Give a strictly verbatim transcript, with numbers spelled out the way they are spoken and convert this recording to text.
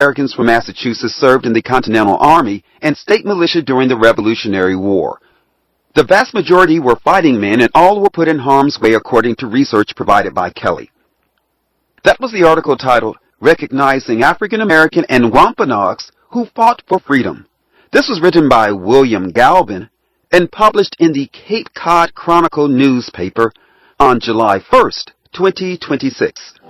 Americans from Massachusetts served in the Continental Army and state militia during the Revolutionary War. The vast majority were fighting men, and all were put in harm's way according to research provided by Kelly. That was the article titled, Recognizing African American and Wampanoags Who Fought for Freedom. This was written by William Galvin and published in the Cape Cod Chronicle newspaper on July first, twenty twenty-six.